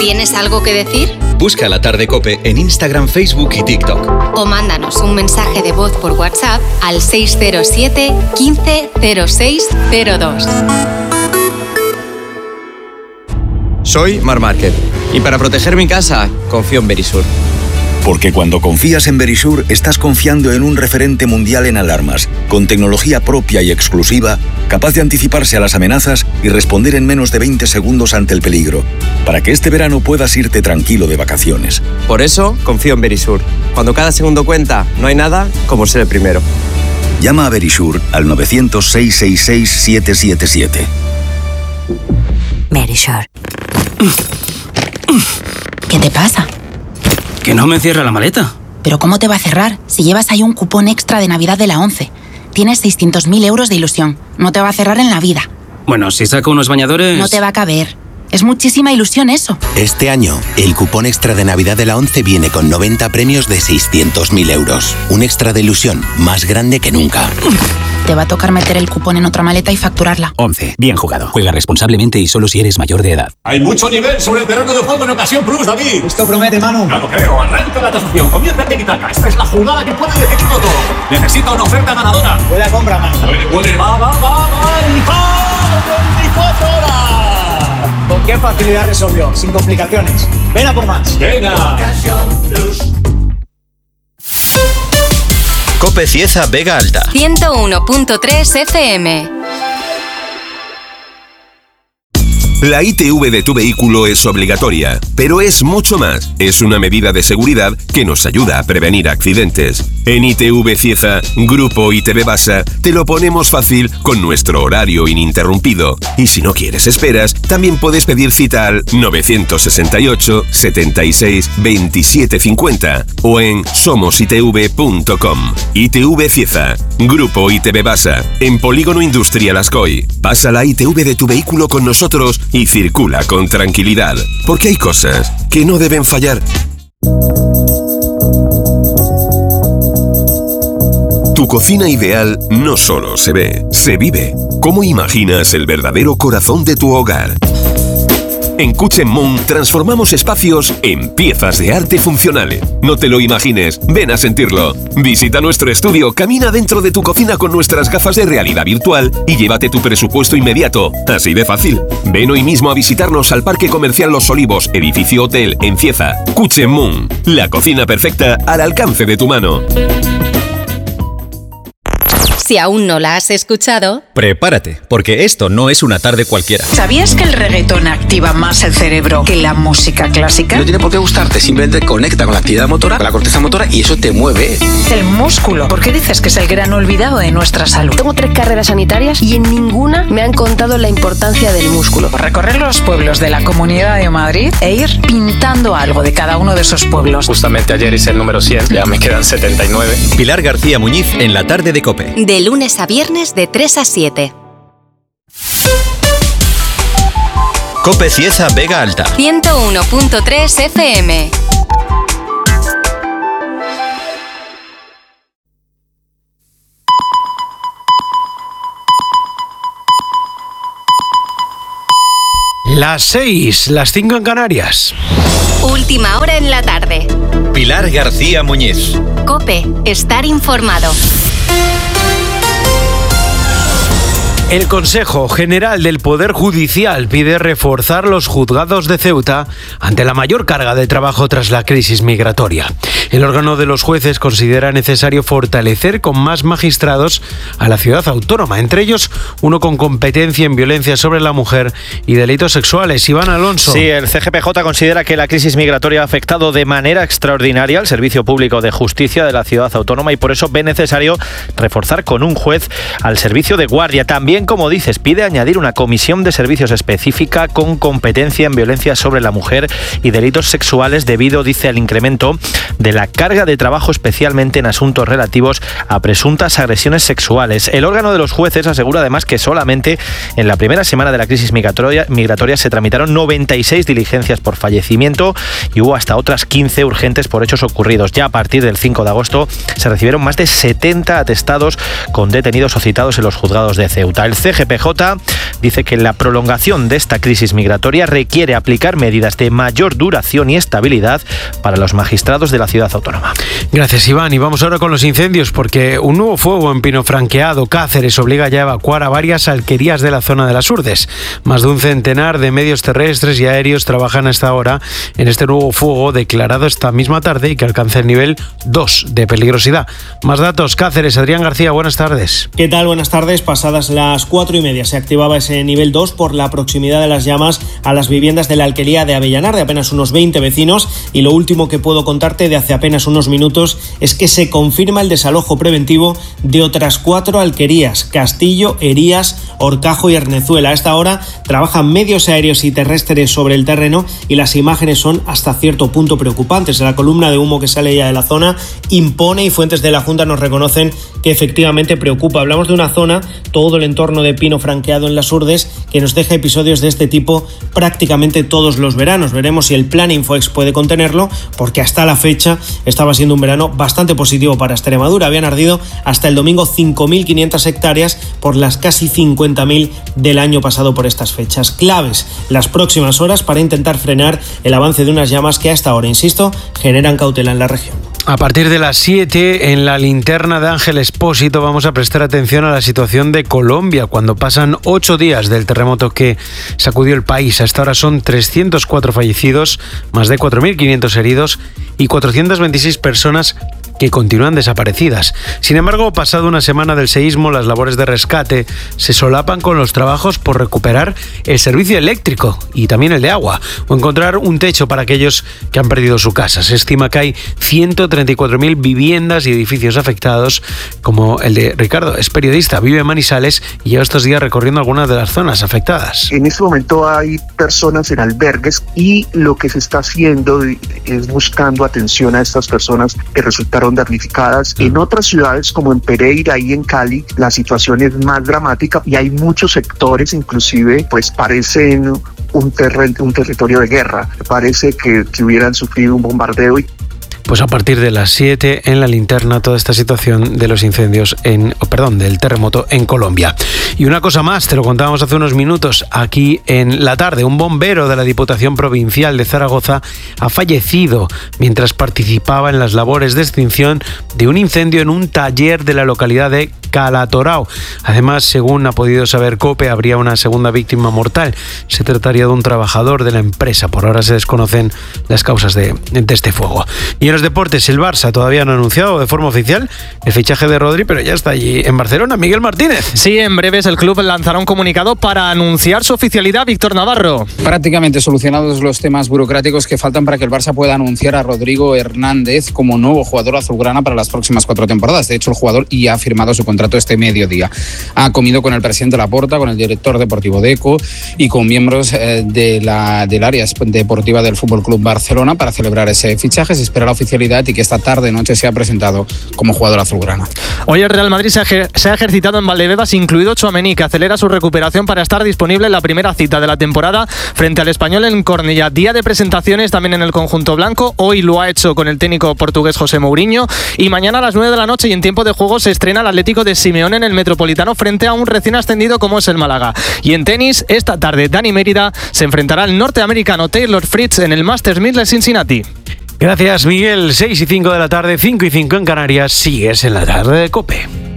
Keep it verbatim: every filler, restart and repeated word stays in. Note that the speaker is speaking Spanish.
¿Tienes algo que decir? Busca La Tarde COPE en Instagram, Facebook y TikTok. O mándanos un mensaje de voz por WhatsApp al seis cero siete, quince, cero seis cero dos. Soy Marc Márquez y para proteger mi casa confío en Verisur. Porque cuando confías en Verisur, estás confiando en un referente mundial en alarmas, con tecnología propia y exclusiva, capaz de anticiparse a las amenazas y responder en menos de veinte segundos ante el peligro, para que este verano puedas irte tranquilo de vacaciones. Por eso confío en Verisur. Cuando cada segundo cuenta, no hay nada como ser el primero. Llama a Verisur al nueve cero cero, seis seis seis, siete siete siete. Verisur. ¿Qué te pasa? Que no me cierra la maleta. ¿Pero cómo te va a cerrar? Si llevas ahí un cupón extra de Navidad de la ONCE. Tienes seiscientos mil euros de ilusión. No te va a cerrar en la vida. Bueno, si saco unos bañadores... No te va a caber. Es muchísima ilusión eso. Este año, el cupón extra de Navidad de la ONCE viene con noventa premios de seiscientos mil euros. Un extra de ilusión más grande que nunca. Te va a tocar meter el cupón en otra maleta y facturarla. ONCE. Bien jugado. Juega responsablemente y solo si eres mayor de edad. Hay mucho nivel sobre el terreno de juego en Ocasión Plus, David. Esto promete, Manu. No lo creo. Arranca la tasación. Comienza el tiki-taka. Esta es la jugada que puede decidirlo todo. Necesita una oferta ganadora. Buena compra, Manu. Puede, puede. Va, va, va, va. veinticuatro horas. ¿Con qué facilidad resolvió? Sin complicaciones. Ven a por más. Venga. Ocasión Plus. COPE Cieza Vega Alta. ciento uno punto tres F M. La I T V de tu vehículo es obligatoria, pero es mucho más. Es una medida de seguridad que nos ayuda a prevenir accidentes. En I T V Cieza, Grupo I T V Basa, te lo ponemos fácil con nuestro horario ininterrumpido. Y si no quieres esperas, también puedes pedir cita al nueve seis ocho, setenta y seis, veintisiete cincuenta o en somos i t v punto com. I T V Cieza, Grupo I T V Basa, en Polígono Industrial Ascoy. Pasa la I T V de tu vehículo con nosotros y circula con tranquilidad, porque hay cosas que no deben fallar. Tu cocina ideal no solo se ve, se vive. ¿Cómo imaginas el verdadero corazón de tu hogar? En Kitchen Moon transformamos espacios en piezas de arte funcionales. No te lo imagines, ven a sentirlo. Visita nuestro estudio, camina dentro de tu cocina con nuestras gafas de realidad virtual y llévate tu presupuesto inmediato. Así de fácil. Ven hoy mismo a visitarnos al Parque Comercial Los Olivos, edificio hotel en Cieza. Kitchen Moon, la cocina perfecta al alcance de tu mano. Si aún no la has escuchado, prepárate, porque esto no es una tarde cualquiera. ¿Sabías que el reggaetón activa más el cerebro que la música clásica? No tiene por qué gustarte, simplemente conecta con la actividad motora, con la corteza motora y eso te mueve. El músculo. ¿Por qué dices que es el gran olvidado de nuestra salud? Tengo tres carreras sanitarias y en ninguna me han contado la importancia del músculo. Recorrer los pueblos de la Comunidad de Madrid e ir pintando algo de cada uno de esos pueblos. Justamente ayer hice el número cien, ya me quedan setenta y nueve. Pilar García Muñiz en La Tarde de COPE. De lunes a viernes de tres a siete. COPE Cieza Vega Alta. ciento uno punto tres F M. Las seis, las cinco en Canarias. Última hora en la tarde. Pilar García Muñiz. COPE, estar informado. El Consejo General del Poder Judicial pide reforzar los juzgados de Ceuta ante la mayor carga de trabajo tras la crisis migratoria. El órgano de los jueces considera necesario fortalecer con más magistrados a la ciudad autónoma, entre ellos uno con competencia en violencia sobre la mujer y delitos sexuales. Iván Alonso. Sí, el C G P J considera que la crisis migratoria ha afectado de manera extraordinaria al Servicio Público de Justicia de la ciudad autónoma y por eso ve necesario reforzar con un juez al servicio de guardia. También, como dices, pide añadir una comisión de servicios específica con competencia en violencia sobre la mujer y delitos sexuales debido, dice, al incremento de la carga de trabajo, especialmente en asuntos relativos a presuntas agresiones sexuales. El órgano de los jueces asegura además que solamente en la primera semana de la crisis migratoria, migratoria se tramitaron noventa y seis diligencias por fallecimiento y hubo hasta otras quince urgentes por hechos ocurridos. Ya a partir del cinco de agosto se recibieron más de setenta atestados con detenidos o citados en los juzgados de Ceuta. Ceuta. El C G P J dice que la prolongación de esta crisis migratoria requiere aplicar medidas de mayor duración y estabilidad para los magistrados de la ciudad autónoma. Gracias, Iván. Y vamos ahora con los incendios, porque un nuevo fuego en Pinofranqueado, Cáceres, obliga ya a evacuar a varias alquerías de la zona de las Urdes. Más de un centenar de medios terrestres y aéreos trabajan hasta ahora en este nuevo fuego declarado esta misma tarde y que alcanza el nivel dos de peligrosidad. Más datos, Cáceres. Adrián García, buenas tardes. ¿Qué tal? Buenas tardes. Pasadas las cuatro y media se activaba ese nivel dos por la proximidad de las llamas a las viviendas de la alquería de Avellanar, de apenas unos veinte vecinos. Y lo último que puedo contarte de hace apenas unos minutos es que se confirma el desalojo preventivo de otras cuatro alquerías: Castillo, Herías, Horcajo y Arnezuela. A esta hora trabajan medios aéreos y terrestres sobre el terreno y las imágenes son hasta cierto punto preocupantes. La columna de humo que sale ya de la zona impone y fuentes de la Junta nos reconocen que efectivamente preocupa. Hablamos de una zona, todo el entorno de Pinofranqueado en las Urdes, que nos deja episodios de este tipo prácticamente todos los veranos. Veremos si el plan Infoex puede contenerlo, porque hasta la fecha estaba siendo un verano bastante positivo para Extremadura. Habían ardido hasta el domingo cinco mil quinientas hectáreas por las casi cincuenta mil del año pasado por estas fechas. Claves las próximas horas para intentar frenar el avance de unas llamas que hasta ahora, insisto, generan cautela en la región. A partir de las siete, en la linterna de Ángel Expósito, vamos a prestar atención a la situación de Colombia, cuando pasan ocho días del terremoto que sacudió el país. Hasta ahora son trescientos cuatro fallecidos, más de cuatro mil quinientos heridos y cuatrocientas veintiséis personas que continúan desaparecidas. Sin embargo, pasado una semana del seísmo, las labores de rescate se solapan con los trabajos por recuperar el servicio eléctrico y también el de agua, o encontrar un techo para aquellos que han perdido su casa. Se estima que hay ciento treinta y cuatro mil viviendas y edificios afectados, como el de Ricardo. Es periodista, vive en Manizales y lleva estos días recorriendo algunas de las zonas afectadas. En este momento hay personas en albergues y lo que se está haciendo es buscando atención a estas personas que resultaron damnificadas. En otras ciudades como en Pereira y en Cali la situación es más dramática y hay muchos sectores inclusive pues parecen un, terren- un territorio de guerra, parece que, que hubieran sufrido un bombardeo. Y Pues a partir de las siete en la linterna toda esta situación de los incendios en, oh, perdón, del terremoto en Colombia. Y una cosa más, te lo contábamos hace unos minutos, aquí en la tarde, un bombero de la Diputación Provincial de Zaragoza ha fallecido mientras participaba en las labores de extinción de un incendio en un taller de la localidad de Calatorao. Además, según ha podido saber COPE, habría una segunda víctima mortal. Se trataría de un trabajador de la empresa. Por ahora se desconocen las causas de, de este fuego. Y en los deportes, el Barça todavía no ha anunciado de forma oficial el fichaje de Rodri, pero ya está allí en Barcelona. Miguel Martínez. Sí, en breves el club lanzará un comunicado para anunciar su oficialidad. Víctor Navarro. Prácticamente solucionados los temas burocráticos que faltan para que el Barça pueda anunciar a Rodrigo Hernández como nuevo jugador azulgrana para las próximas cuatro temporadas. De hecho, el jugador ya ha firmado su contrato este mediodía. Ha comido con el presidente Laporta, con el director deportivo Deco y con miembros eh, de la, del área deportiva del Fútbol Club Barcelona para celebrar ese fichaje. Se espera la oficialidad y que esta tarde noche sea presentado como jugador azulgrana. Hoy el Real Madrid se ha, ejer- se ha ejercitado en Valdebebas, incluido Tchouaméni, que acelera su recuperación para estar disponible en la primera cita de la temporada frente al Español en Cornellá. Día de presentaciones también en el conjunto blanco. Hoy lo ha hecho con el técnico portugués José Mourinho y mañana a las nueve de la noche y en tiempo de juego se estrena el Atlético de Simeone en el Metropolitano frente a un recién ascendido como es el Málaga. Y en tenis, esta tarde Dani Mérida se enfrentará al norteamericano Taylor Fritz en el Masters mil de Cincinnati. Gracias, Miguel. seis y cinco de la tarde, cinco y cinco en Canarias. Sigues en la tarde de COPE.